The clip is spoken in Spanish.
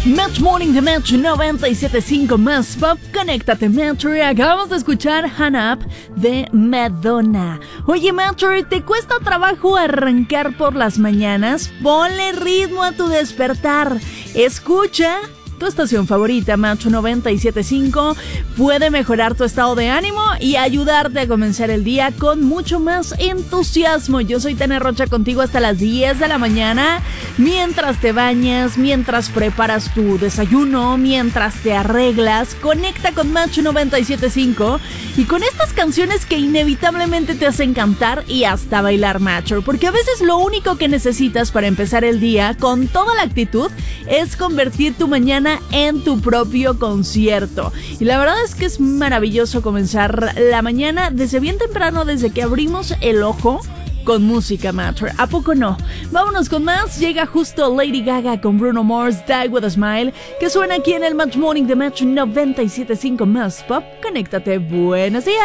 Match Morning de Metro 97.5 más pop. Conéctate, Metro. Acabamos de escuchar Hannah Up de Madonna. Oye, Metro, ¿te cuesta trabajo arrancar por las mañanas? Ponle ritmo a tu despertar. Escucha tu estación favorita, Metro 97.5, puede mejorar tu estado de ánimo y ayudarte a comenzar el día con mucho más entusiasmo. Yo soy Tania Rocha, contigo hasta las 10 de la mañana, mientras te bañas, mientras preparas tu desayuno, mientras te arreglas. Conecta con Metro 97.5 y con estas canciones que inevitablemente te hacen cantar y hasta bailar, Metro, porque a veces lo único que necesitas para empezar el día con toda la actitud es convertir tu mañana en tu propio concierto. Y la verdad es que es maravilloso comenzar la mañana desde bien temprano, desde que abrimos el ojo, con música, Metro. ¿A poco no? Vámonos con más. Llega justo Lady Gaga con Bruno Mars, Die With A Smile, que suena aquí en el Match Morning de Metro 97.5 más pop. Conéctate. Buenos días.